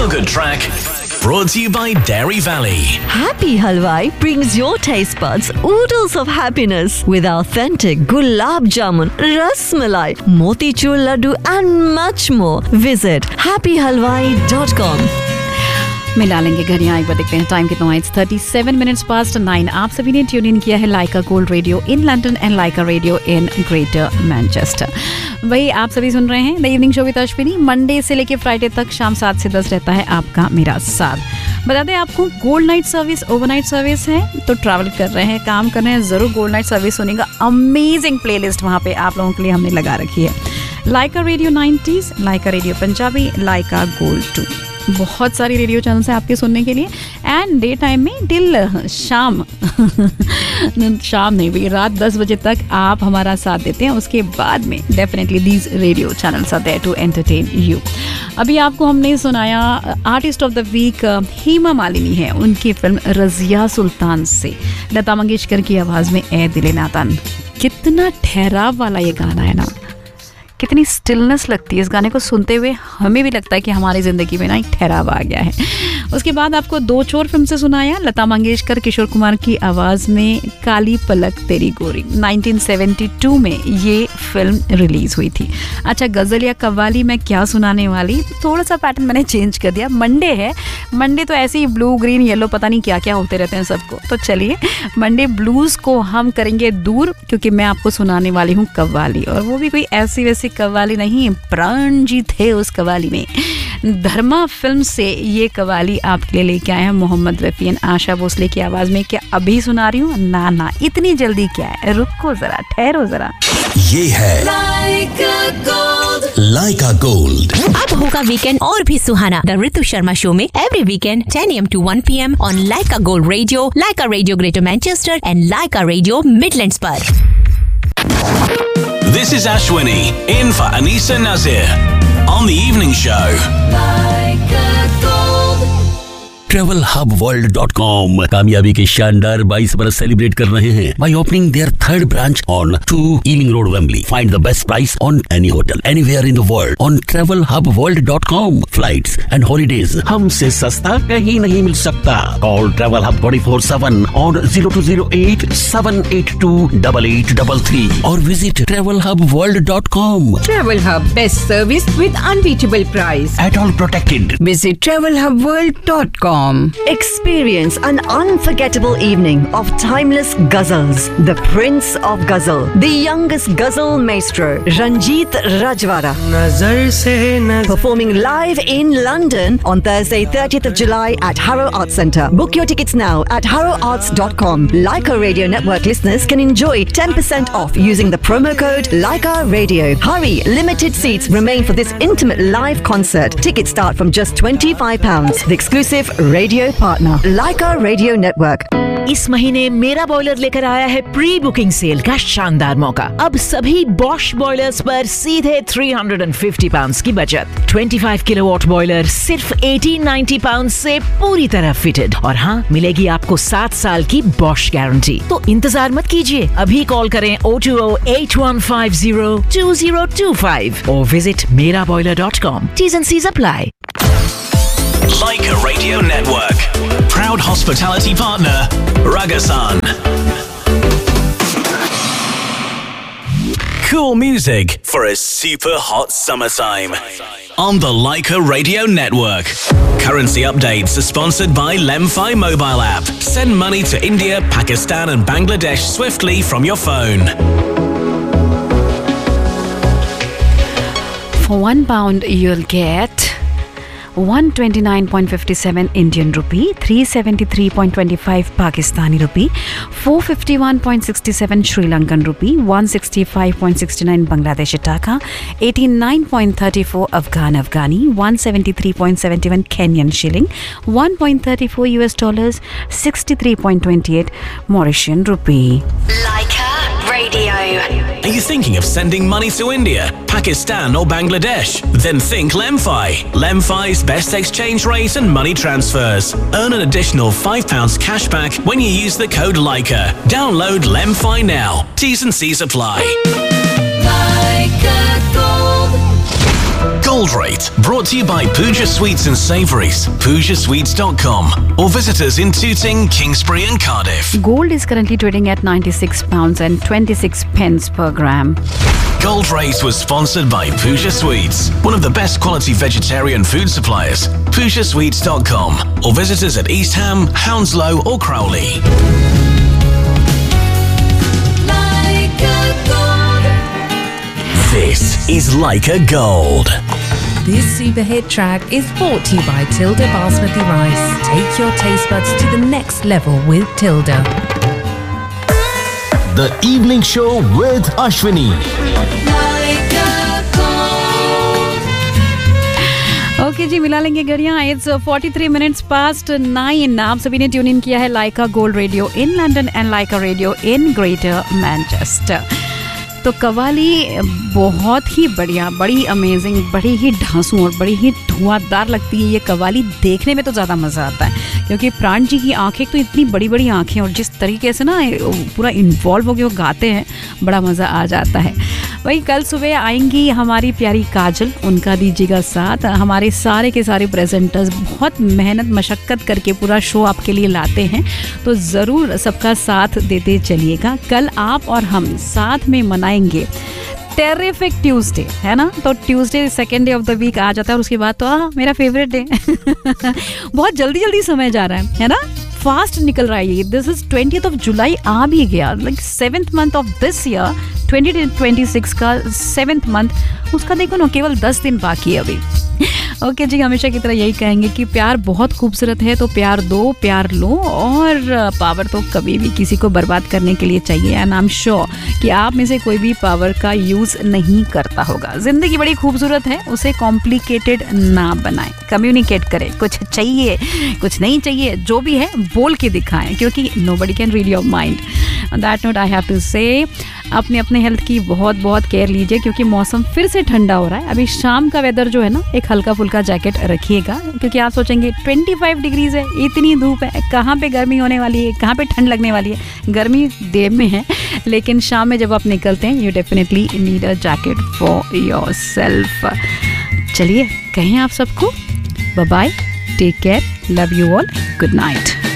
a good track. Brought to you by Dairy Valley. Happy Halwai brings your taste buds oodles of happiness with authentic gulab jamun, ras malai, motichur laddu and much more. Visit happyhalwai.com. मिला लेंगे घड़ियां एक बार देखते हैं time कितना है. 37 minutes past 9. आप सभी ने ट्यून इन किया है लाइका gold radio in London and Lyca radio in greater Manchester. वही आप सभी सुन रहे हैं the evening show with Ashwini. Monday से लेकर फ्राइडे तक शाम 7 से 10 रहता है आपका मेरा साथ. बता दें आपको gold night service overnight service है तो ट्रैवल कर रहे हैं काम कर रहे हैं जरूर गोल्ड नाइट सर्विस सुनेगा. अमेजिंग प्लेलिस्ट वहाँ पे आप लोगों के लिए हमने लगा रखी है. लाइका रेडियो 90s, लाइका रेडियो पंजाबी, लाइका गोल्ड 2. बहुत सारी रेडियो चैनल्स हैं आपके सुनने के लिए. एंड डे टाइम में टिल शाम नहीं भी रात 10 बजे तक आप हमारा साथ देते हैं. उसके बाद में definitely these radio channels are there to entertain you. अभी आपको हमने सुनाया artist of the week Hema Malini है. उनकी फिल्म रज़िया सुल्तान से लता मंगेशकर की आवाज़ में ए दिले नातान. कितना ठहराव वाला ये गाना है ना, कितनी स्टिलनेस लगती है इस गाने को सुनते हुए. हमें भी लगता है कि हमारी ज़िंदगी में ना एक ठहराव आ गया है. उसके बाद आपको दो चोर फिल्म से सुनाया लता मंगेशकर किशोर कुमार की आवाज़ में काली पलक तेरी गोरी. 1972 में ये फिल्म रिलीज़ हुई थी. अच्छा, गज़ल या कव्वाली में क्या सुनाने वाली, थोड़ा सा पैटर्न मैंने चेंज कर दिया. मंडे है, मंडे तो ऐसे ही ब्लू ग्रीन येलो पता नहीं क्या क्या होते रहते हैं सबको. तो चलिए मंडे ब्लूज़ को हम करेंगे दूर, क्योंकि मैं आपको सुनाने वाली हूँ कव्वाली. और वो भी कोई ऐसी वैसी कव्वाली नहीं, प्राण जी थे उस कव्वाली में. धर्मा फिल्म से ये कव्वाली आपके लिए लेके आए हैं मोहम्मद रफ़ी एंड आशा भोसले की आवाज में. क्या अभी सुना रही हूँ? ना इतनी जल्दी क्या है, रुको जरा, ठहरो जरा. ये है लाइका गोल्ड. अब होगा वीकेंड और भी सुहाना द ऋतु शर्मा शो में every weekend 10 AM to 1 PM on Lyca gold radio, Lyca radio greater Manchester and Lyca radio Midlands पर. This is Ashwini in for Anisa Nazir on the evening show. TravelHubWorld.com कामयाबी के शानदार 22 बरस celebrate कर रहे हैं by opening their third branch on 2 Ealing Road, Wembley. Find the best price on any hotel anywhere in the world on TravelHubWorld.com. Flights and holidays हमसे सस्ता कहीं नहीं मिल सकता. Call Travel Hub 24/7 on 0208 782 8833 or visit TravelHubWorld.com. Travel Hub, best service with unbeatable price. At all protected. Visit TravelHubWorld.com. Experience an unforgettable evening of timeless ghazals. The Prince of Ghazal, the youngest ghazal maestro, Ranjit Rajwara, performing live in London on Thursday, 30th of July at Harrow Arts Centre. Book your tickets now at harrowarts.com. Laika Radio Network listeners can enjoy 10% off using the promo code Laika Radio. Hurry, limited seats remain for this intimate live concert. Tickets start from just £25. The exclusive radio partner, Laika Radio Network. इस महीने मेरा boiler लेकर आया है pre booking cell का शानदार मौका. अब सभी बॉश बॉयलर्स पर सीधे £350 की बचत. 25 किलोवाट बॉयलर सिर्फ £1890 से पूरी तरह फिटेड. और हाँ, मिलेगी आपको 7 साल की बॉश गारंटी. तो इंतजार मत कीजिए, अभी कॉल करें 020-8150-2025 और visit meraboiler.com. T's and C's apply. Laika Radio Network. Proud hospitality partner, Ragasan. Cool music for a super hot summertime. On the Laika Radio Network. Currency updates are sponsored by Lemfi mobile app. Send money to India, Pakistan and Bangladesh swiftly from your phone. For £1 you'll get 129.57 Indian rupee, 373.25 Pakistani rupee, 451.67 Sri Lankan rupee, 165.69 Bangladeshi taka, 89.34 Afghani, 173.71 Kenyan shilling, 1.34 US dollars, 63.28 Mauritian rupee. Laika Radio. Are you thinking of sending money to India, Pakistan or Bangladesh? Then think Lemfi. Lemfi's best exchange rate and money transfers. Earn an additional £5 cash back when you use the code Laika. Download Lemfi now. T's and C's apply. Laika Gold. Gold Rate, brought to you by Pooja Sweets and Savouries, PoojaSweets.com, or visit us in Tooting, Kingsbury and Cardiff. Gold is currently trading at £96 and 26 pence per gram. Gold Rate was sponsored by Pooja Sweets, one of the best quality vegetarian food suppliers. PoojaSweets.com, or visit us at East Ham, Hounslow or Crowley. This is Leica Gold. This super hit track is brought to you by Tilda Basmati Rice. Take your taste buds to the next level with Tilda. The Evening Show with Ashwini. Okay जी, मिला लेंगे घड़ियां। It's 43 minutes past 9। आप सभी ने tune in किया है लाइका gold radio in London and Lyca radio in greater Manchester. तो कव्वाली बहुत ही बढ़िया, बड़ी अमेजिंग, बड़ी ही ढांसू और बड़ी ही धुआंधार लगती है ये कव्वाली। देखने में तो ज़्यादा मज़ा आता है क्योंकि प्राण जी की आंखें तो इतनी बड़ी बड़ी आंखें, और जिस तरीके से ना पूरा इन्वॉल्व होकर वो गाते हैं, बड़ा मज़ा आ जाता है। वही कल सुबह आएंगी हमारी प्यारी काजल, उनका दीजिएगा साथ। हमारे सारे के सारे प्रेजेंटर्स बहुत मेहनत मशक्क़त करके पूरा शो आपके लिए लाते हैं, तो ज़रूर सबका साथ देते चलिएगा। कल आप और हम साथ में मनाएंगे टेरिफिक ट्यूसडे, है ना। तो Tuesday second day of the week आ जाता है और उसके बाद तो मेरा फेवरेट डे बहुत जल्दी जल्दी समय जा रहा है ना, फास्ट निकल रहा है ये। This is 20th of July आ भी गया, like 7th month of this year 2026 का 7th month, उसका देखो ना केवल 10 दिन बाकी है अभी। ओके जी, हमेशा की तरह यही कहेंगे कि प्यार बहुत खूबसूरत है, तो प्यार दो, प्यार लो, और पावर तो कभी भी किसी को बर्बाद करने के लिए चाहिए। एंड आई एम श्योर कि आप में से कोई भी पावर का यूज़ नहीं करता होगा। ज़िंदगी बड़ी खूबसूरत है, उसे कॉम्प्लिकेटेड ना बनाएं, कम्युनिकेट करें। कुछ चाहिए, कुछ नहीं चाहिए, जो भी है बोल के दिखाएं, क्योंकि nobody can read your mind. On that note I have to से अपने हेल्थ की बहुत बहुत केयर लीजिए, क्योंकि मौसम फिर से ठंडा हो रहा है। अभी शाम का वेदर जो है ना, एक हल्का फुल्का जैकेट रखिएगा, क्योंकि आप सोचेंगे 25 डिग्रीज है, इतनी धूप है, कहाँ पे गर्मी होने वाली है, कहाँ पे ठंड लगने वाली है। गर्मी डे में है, लेकिन शाम में जब आप निकलते हैं, you definitely need a jacket for your self. चलिए कहें आप सबको bye bye, take care, love you all, good night.